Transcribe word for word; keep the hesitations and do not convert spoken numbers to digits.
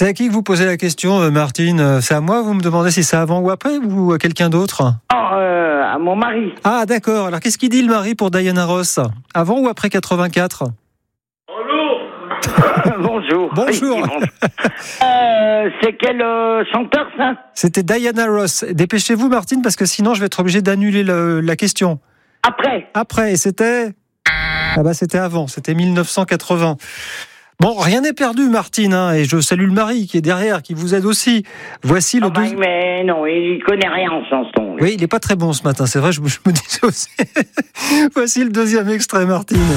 C'est à qui que vous posez la question, euh, Martine? C'est à moi? Vous me demandez si c'est avant ou après, ou à quelqu'un d'autre? Oh, euh, à mon mari. Ah, d'accord. Alors, qu'est-ce qu'il dit, le mari, pour Diana Ross? Avant ou après quatre-vingt-quatre? Bonjour. Bonjour. euh, c'est quel euh, chanteur, ça? C'était Diana Ross. Dépêchez-vous, Martine, parce que sinon, je vais être obligé d'annuler le, la question. Après. Après, et c'était... Ah bah, c'était avant, c'était mille neuf cent quatre-vingts. Bon, rien n'est perdu, Martine, hein, et je salue le mari qui est derrière, qui vous aide aussi. Voici le... Oh, bah, deux... mais non, il connaît rien en chanson. Lui. Oui, il n'est pas très bon ce matin, c'est vrai, je, je me disais aussi. Voici le deuxième extrait, Martine.